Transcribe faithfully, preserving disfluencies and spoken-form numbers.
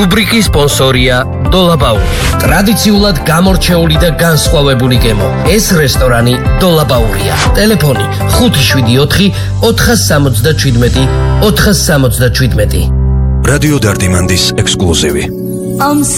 რუბრიკის სპონსორია დოლაბაური. ტრადიციულად გამორჩეული და განსხვავებული გემო. ეს რესტორანი დოლაბაურია. ტელეფონი ხუთი შვიდი ოთხი ოთხას სამოცდაჩვიდმეტი ოთხას სამოცდაჩვიდმეტი. რადიო დარდიმანდის ექსკლუზივი. ამ